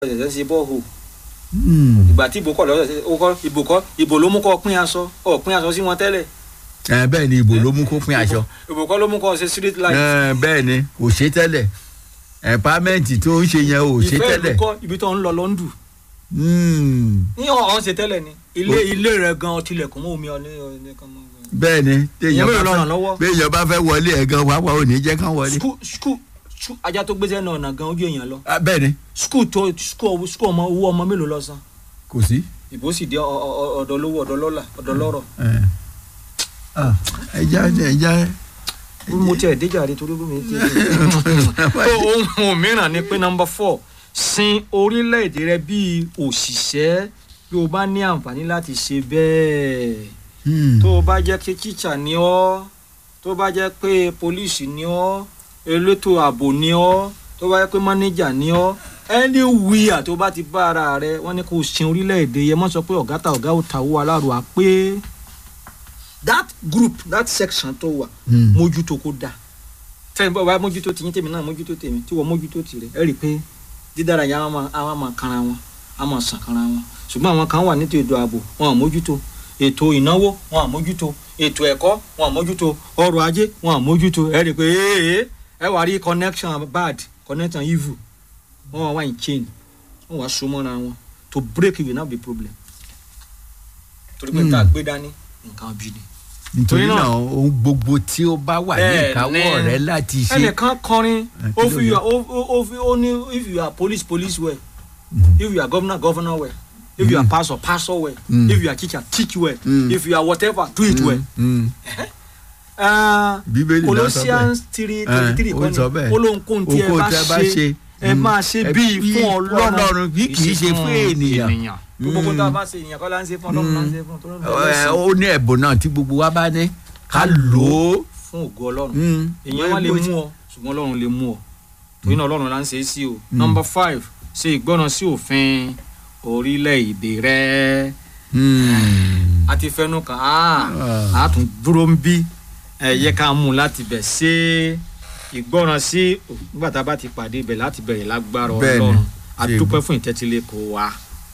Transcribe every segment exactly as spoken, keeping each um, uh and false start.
ṣẹ̀ṣẹ̀ ṣe bọ́ọ̀hù ìgbà tí ìbò kọ̀ lọ́sẹ̀ ṣe ó kọ́ ìbò kọ́ ìbò ló mú kọ́ pín aṣọ ọ̀ pín aṣọ sí wọn tẹ́lẹ̀. ẹ bẹ́ẹ̀ ni ìbò ló mú kó pín aṣọ. ìbò kọ́ ló mú kọ́ ṣe street light. ẹ bẹ́ẹ̀ ni kò ṣe tẹ́lẹ̀ ẹ̀pámẹ́ǹtì tó ń ṣe yẹn ò ṣe tẹ́lẹ̀. ìfẹ́ ìlú kọ́ ibi tó ń lọ lọ́ndù. ní ọ̀hún ṣe tẹ́lẹ̀ ni ilé ilé rẹ̀ gan tilẹ̀kùn mọ́ omi ọ̀lẹ́ kan mọ́. bẹ́ẹ̀ ni téèyàn bá fẹ́ wọlé ẹ̀ gan wàá wà ò ní jẹ́ kán wọlé. skul ajá tó gbéṣẹ́ náà ọ̀nà gan ojú èèyàn lọ. bẹ́ẹ̀ ni. skul tó skul skul ọmọ owó ọmọ mélòó lọ san. kò sí. ìbò sì di ọ̀dọ̀ lówó ọ̀dọ̀ lọ́là ọ̀dọ̀ lọ́rọ̀. ẹja ẹja. mo tiẹ̀ déjà rí torí mi ti. ohun mìíràn ni pé nọ́mbà four sin orílẹ̀-èdè rẹ bíi òṣìṣẹ́ bí o bá ní àǹfààní láti ṣe bẹ́ẹ̀. tó o bá jẹ́ pé tíṣà ni ọ́ tó bá jẹ́ pé pólíìsì ni ọ́ elétò ààbò ni ọ́ tó bá jẹ́ pé mánéjà ni ọ́ anywhere tó bá ti bá ara rẹ wọ́n ní kó o sin orílẹ̀-èdè yẹn mọ́ sọ pé ọ̀gá ta ọ̀gá ò ta owó aláàrò à pé that group that section tó wà mójútó kó dáa tẹ́lẹ̀ bá mójútó tiyín tèmi náà mójútó tèmi tí wọ́n mójútó tirẹ̀ ẹ rí i pé dídára yẹn àwọn máa kanra wọn àwọn máa sàn kanra wọn ṣùgbọ́n àwọn kan wà nítorí ètò ààbò wọn à mójútó ètò ìnáwó wọn à mójútó ètò ẹ̀kọ́ wọn à mójútó ọrọ̀ ajé wọn à mójútó ẹ rí i pé ee ẹ wà rí connection bad connection evil wọn wà in chain wọn wà so mọ́ra wọn to break it will not be problem torí pé nǹkan àgbé dání nǹkan bí ni. nítorí náà ohun gbogbo tí ó bá wà ní ìkáwọ́ rẹ láti ṣe. ẹnìkan kọrin ó fi yà ó fi ó ní if you are police police well mm-hmm. if you are governor governor well if mm-hmm. you are pastor pastor well mm-hmm. if you are teacher teach well mm-hmm. if you are whatever do it well. Colossians three thirty three kọ́ni olóńkóhun tí ẹ bá ṣe ẹ máa ṣe bíi fún Ọlọ́run bí kì í ṣe fún ènìyàn. gbogbo tó a bá ṣe ènìyàn kọ́ la ń ṣe fún Ọlọ́run la ń ṣe fún Ọlọ́run. ó ní ẹ̀bùn náà tí gbogbo wa bá ní ká lò ó. fún ògo Ọlọ́run èèyàn wa lè mú ọ ṣùgbọ́n Ọlọ́run lè mú ọ torí náà Ọlọ́run la ń ṣe é sí o. number five ṣe ìgbọràn sí òfin orílẹ̀-èdè rẹ. a ti fẹnu kàn á tún dúró ń bí ẹ yẹ ká mú láti bẹ̀ ṣe ìgbọràn sí nígbà tá a bá ti pàdé ibẹ̀ láti bẹ̀rẹ̀ lágbára Ọlọ́run a dúpẹ́ fún ìtẹ́tílé kò wá.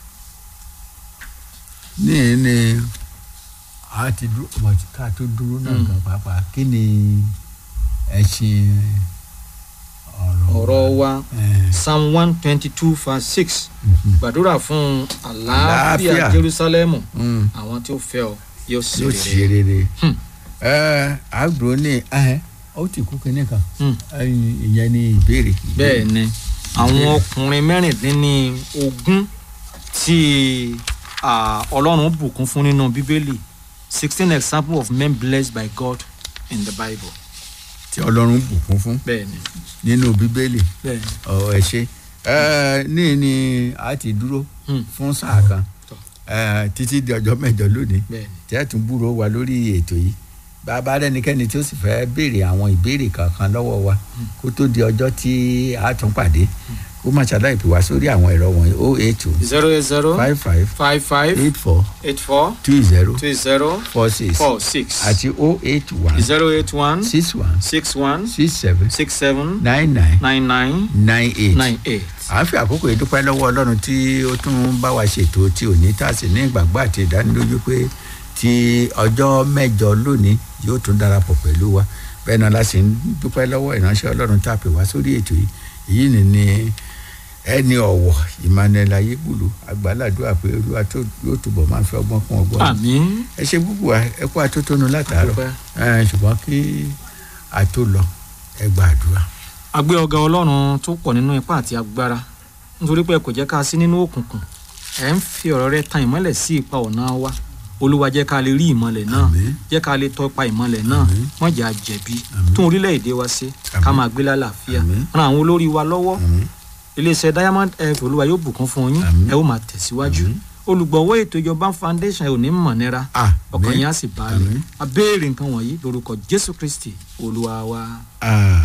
ní ní a ti dúró ọmọ ká tó dúró náà gan pàápàá kí ni ẹ̀sìn ọ̀rọ̀ wa psalm one twenty two verse six gbàdúrà fún àlàáfíà Jerúsálẹ́mù àwọn tí ó fẹ́ ọ yóò ṣe rere. ẹ àgbò ní ẹ ó ti kú kínní kan ìyẹn ni ìbéèrè. bẹ́ẹ̀ ni àwọn ọkùnrin mẹ́rìndínlógún tí Ọlọ́run bùkún fún nínú Bíbélì sixteen examples of men blessed by God in the Bible. tí Ọlọ́run bùkún fún nínú Bíbélì ọ ẹ ṣe ní ní a ti dúró fún sáà kan títí di ọjọ́ mẹ́jọ lónìí tí ẹ tún búrò wa lórí ètò yìí bàbá rẹnikẹ́ni tí ó sì fẹ́ béèrè àwọn ìbéèrè kankan lọ́wọ́ wa kó tó di ọjọ́ tí a tún pàdé kó má ṣàlàyé pè wá sórí àwọn ẹ̀rọ wọ̀nyí o eight two zero eight zero five five five five eight four eight four two zero two zero four six four six àti o eight one zero eight one six one six one six seven six seven nine nine nine nine nine eight nine eight. à ń fi àkókò ìdúpẹ́ lọ́wọ́ Ọlọ́run tí ó tún bá wa ṣètò tí ò ní tàsí ní ìgbàgbọ́ àti ìdánilójú pé ti ọjọ́ mẹ́jọ lónìí yóò tún darapọ̀ pẹ̀lú wa bẹ́ẹ̀ náà la sì ń dúpẹ́ lọ́wọ́ ìránṣẹ́ Ọlọ́run tá a pè wá sórí ètò yìí èyí ni ni ẹni ọ̀wọ̀ Emmanuel Ayébùlù àgbàládùá pé Olúwa tó yóò túbọ̀ máa fi ọgbọ́n kún ọgbọ́n. àmín. ẹ ṣe gbogbo wa ẹ kú atótónu látàárọ̀ ṣùgbọ́n kí a tó lọ ẹ gbàdúrà. a gbé ọ̀gá Ọlọ́run tó pọ̀ nínú ipá àti agbára nítorí pé ẹ kò jẹ́ ká sí nínú òkùnkùn ẹ ń fi ọ̀rọ̀ rẹ tan ìmọ́lẹ̀ sí ipa ọ̀nà wa Olúwa jẹ́ ká lè rí ìmọ́lẹ̀ náà jẹ́ ká lè tọ́ ipa ìmọ́lẹ̀ náà má jẹ́ a jẹ̀bi tún orílẹ̀-èdè wa ṣe ká máa gbé lálàáfíà ran àwọn olórí wa lọ́wọ́ iléeṣẹ́ Diamond F Olúwa yóò bùkún fún yín ẹ ó máa tẹ̀síwájú olùgbọ̀wọ́ ètò ìjọba foundation ẹ ò ní mọ̀ nira ọkàn yín á sì balẹ̀ a béèrè nǹkan wọ̀nyí lórúkọ Jésù Kristi Olúwa wa.